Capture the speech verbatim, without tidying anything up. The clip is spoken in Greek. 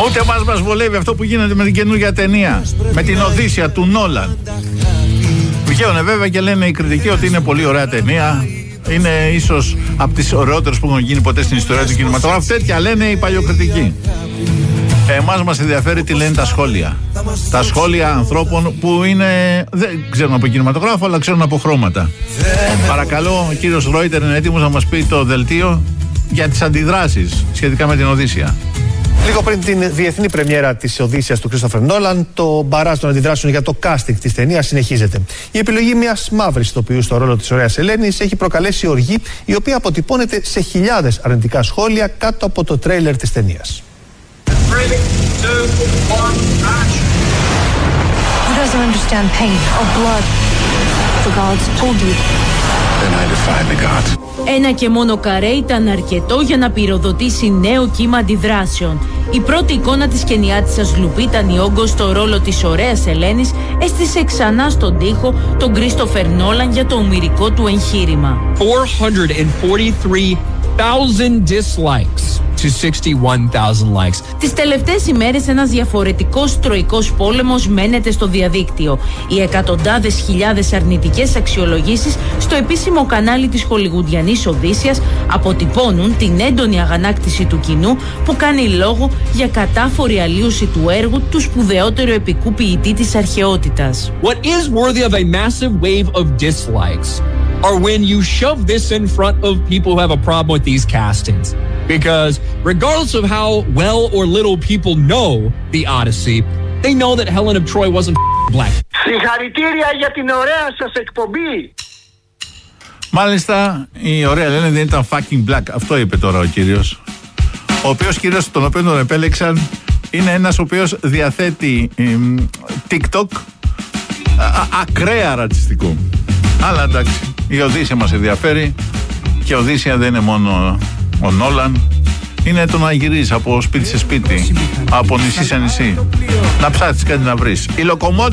Ούτε μας μας βολεύει αυτό που γίνεται με την καινούργια ταινία, με την Οδύσσεια του Νόλαν. Βγαίνουν βέβαια και λένε οι κριτικοί ότι είναι πολύ ωραία ταινία. Είναι ίσως από τις ωραιότερες που έχουν γίνει ποτέ στην ιστορία του κινηματογράφου. Τέτοια λένε οι παλιοκριτικοί. Εμάς μας ενδιαφέρει τι λένε τα σχόλια. Τα σχόλια ανθρώπων που είναι, δεν ξέρουν από κινηματογράφο, αλλά ξέρουν από χρώματα. Παρακαλώ, ο κύριος Ρόιτερ είναι έτοιμος να μας πει το δελτίο για τις αντιδράσεις σχετικά με την Οδύσσεια. Λίγο πριν την διεθνή πρεμιέρα της Οδύσσειας του Κρίστοφερ Νόλαν, το μπαράζ των αντιδράσεων για το casting της ταινίας συνεχίζεται. Η επιλογή μιας μαύρης ηθοποιού στο ρόλο της ωραίας Ελένης έχει προκαλέσει οργή, η οποία αποτυπώνεται σε χιλιάδες αρνητικά σχόλια κάτω από το τρέιλερ της ταινίας. Who doesn't understand pain or blood? The gods told you. Then I defy the gods. Ένα και μόνο καρέ ήταν αρκετό για να πυροδοτήσει νέο κύμα αντιδράσεων. Η πρώτη εικόνα της κενιάτισσας Λουπίτα Νιόγκο στο ρόλο της ωραίας Ελένης έστησε ξανά στον τοίχο τον Κρίστοφερ Νόλαν για το ομηρικό του εγχείρημα. four hundred forty-three thousand dislikes to sixty-one thousand likes. Τις τελευταίες ημέρες ένας διαφορετικός τροικός πόλεμος μένεται στο διαδίκτυο. Οι εκατοντάδες χιλιάδες αρνητικές αξιολογήσεις στο επίσημο κανάλι της χολιγουντιανής Οδύσσειας αποτυπώνουν την έντονη αγανάκτηση του κοινού που κάνει λόγο για κατάφορη αλλίωση του έργου του σπουδαιότερου επικού ποιητή της αρχαιότητας. What is worthy of a massive wave of dislikes are when you shove this in front of people who have a problem with these castings. Because regardless of how well or little people know the Odyssey, they know that Helen of Troy wasn't black. Συγχαρητήρια για την ωραία σας εκπομπή. Μάλιστα, η ωραία Ελένη δεν ήταν fucking black. Αυτό είπε τώρα ο κύριος. Ο οποίος κύριος, τον οποίο τον επέλεξαν, είναι ένας ο οποίος διαθέτει εμ, TikTok α, ακραία ρατσιστικό. Αλλά εντάξει, η Οδύσσεια μας ενδιαφέρει και η Οδύσσεια δεν είναι μόνο ο Νόλαν. Είναι το να γυρίσει από σπίτι σε σπίτι, από νησί σε νησί. Να ψάξεις κάτι να βρεις. Η Locomotive